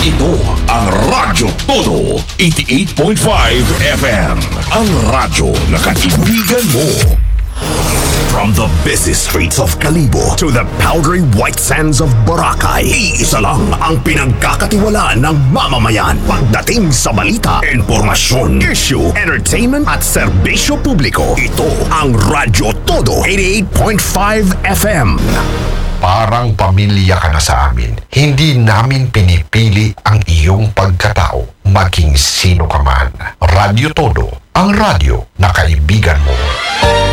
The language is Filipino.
Ito ang Radyo Todo 88.5 FM. Ang radyo na kaibigan mo. From the busy streets of Kalibo to the powdery white sands of Boracay, iisa lang ang pinagkakatiwalaan ng mamamayan pagdating sa balita, impormasyon, issue, entertainment at serbisyo publiko. Ito ang Radyo Todo 88.5 FM. Parang pamilya ka na sa amin. Hindi namin pinipili ang iyong pagkatao, maging sino ka man. Radyo Todo, ang radyo na kaibigan mo.